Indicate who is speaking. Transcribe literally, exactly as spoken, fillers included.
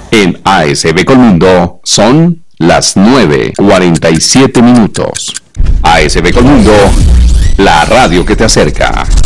Speaker 1: En A S B Colmundo son las nueve cuarenta y siete minutos. A S B Colmundo, la radio que te acerca.